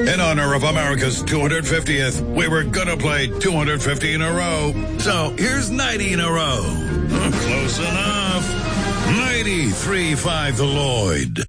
In honor of America's 250th, we were gonna play 250 in a row. So here's 90 in a row. Close enough. 93.5 The Lloyd.